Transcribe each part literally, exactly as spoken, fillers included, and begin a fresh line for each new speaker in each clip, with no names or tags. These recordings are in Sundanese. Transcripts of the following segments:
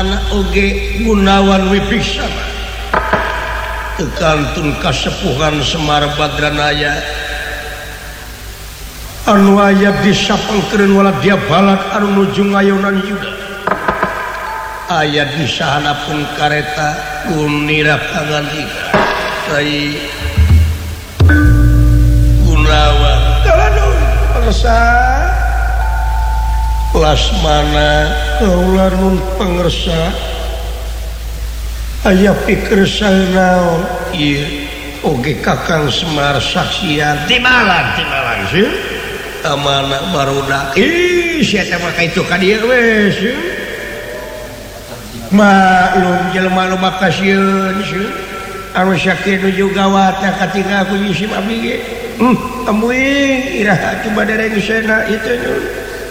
lasmana oge Gunawan Wibiksana tekantun kasepuhan Semar Badranaya anu aya disapengkeun wala dia balad anu nuju ngayonan yuda aya di sahanapun kareta kunira pangandika Rai Gunawan kalanun pangersa lasmana kaula nun pangersa aya pikir saeunaon ieu oge Kakang Semar saksian timalan timalan sih amana barudak ih sia teh mah kaitu ka dieu we sih maklum jelema nu makasieun sih anu sakieu nuju gawatna katingal ku isim abdi ge hmm amuing iraha coba dereng sena itu nyun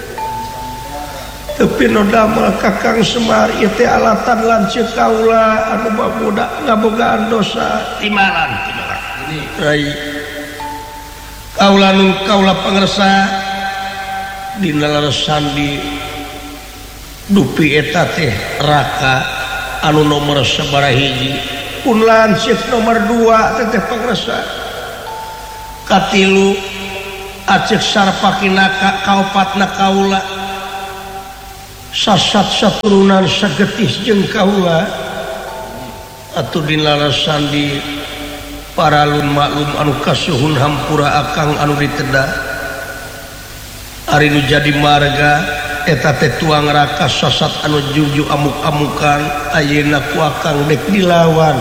tapi no damel Kakang Semar ieu teh alatan lanceuk kaula anu babudak ngabogaan dosa timalan timalan ini rai kaula nu kaula pangersa dina leresan di dupi eta teh Raka anu nomor sabaraha pun lanceuk nomor dua teh pangersa katilu aceuk sarpakinaka kaopatna kaula sasat saturunan sagetis jeung kaula atuh dina leresan di paralun maklum anu kasuhun hampura akang anu ditedah ari nu jadi marga eta teh tuang Raka sasat anu juju amuk-amukan ayeuna ku akang dek dilawan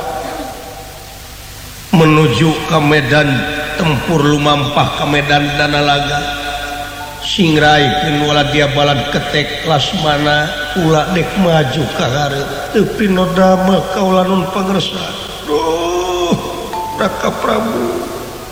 menuju ka medan tempur lumampah ka medan Danalaga singraikeun wala dia balad ketek lasmana ulah dek maju ka hareup teu no damel kaula nun pangersa duh Raka Prabu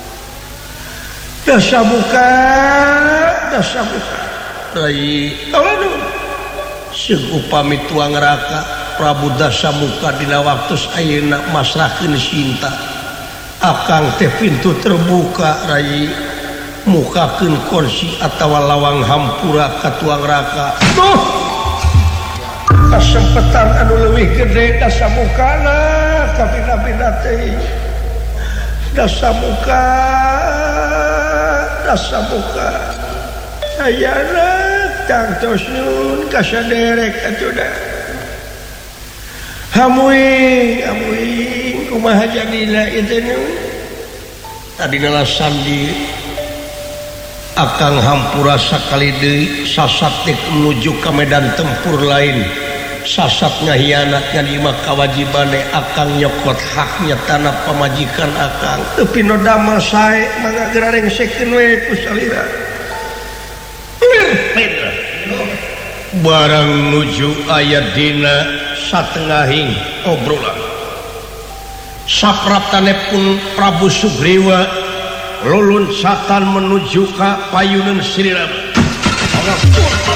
dasamuka dasamuka rai kaula nun seug upami tuang Raka Prabu dasamuka dina waktos ayeuna masrahkeun cinta akang teh pintu terbuka rai mukakeun kursi atawa lawang hampura ka tuang Raka duh kasempetan anu leuwih gede dasamukana kapina-pina teh dasamuka dasamuka ayana tangtos nyun kasaderek atuda hamuing hamuing kumaha jadina itu nyun tadina lasan di akang hampura sakali deui sasat teh menuju ka medan tempur lain sasat ngahianat ngalima kawajibane akang nyokot haknya tanah pamajikan akang tapi no damel sae mangga gararengsekeun we ku salira barang nuju aya dina satengahing obrolan sapraptane pun Prabu Sugriwa lulunsatan menuju ka payuneun Srirama